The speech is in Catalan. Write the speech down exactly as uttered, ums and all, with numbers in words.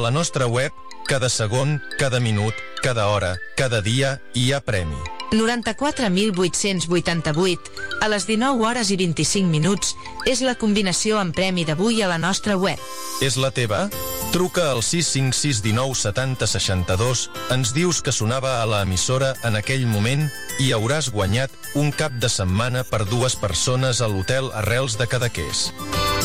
la nostra web, cada segon, cada minut, cada hora, cada dia hi ha premi. noranta-quatre mil vuit-cents vuitanta-vuit a les dinou hores i vint-i-cinc minuts és la combinació amb premi d'avui a la nostra web. És la teva? Truca al sis cinc sis un nou setanta seixanta-dos, ens dius que sonava a l'emissora en aquell moment i hauràs guanyat un cap de setmana per dues persones a l'hotel Arrels de Cadaqués.